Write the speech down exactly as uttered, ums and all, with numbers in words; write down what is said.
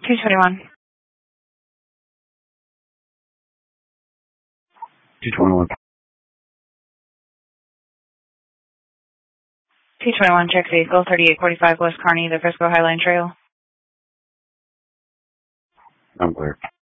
two twenty-one. two twenty-one. two twenty-one, check vehicle, thirty-eight forty-five West Kearney, the Frisco Highline Trail. I'm clear.